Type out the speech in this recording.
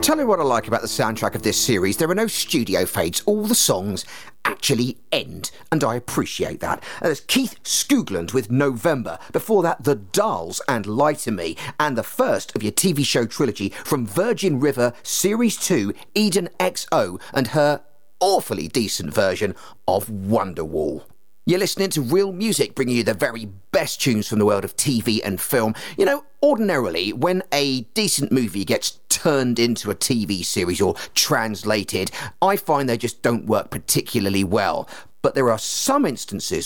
Tell you what I like about the soundtrack of this series. There are no studio fades. All the songs actually end, and I appreciate that. There's Keith Skoglund with November. Before that, The Dolls and Lie to Me. And the first of your TV show trilogy from Virgin River Series 2, Eden XO, and her awfully decent version of Wonderwall. You're listening to Real Music, bringing you the very best tunes from the world of TV and film. You know, ordinarily, when a decent movie gets turned into a TV series or translated, I find they just don't work particularly well. But there are some instances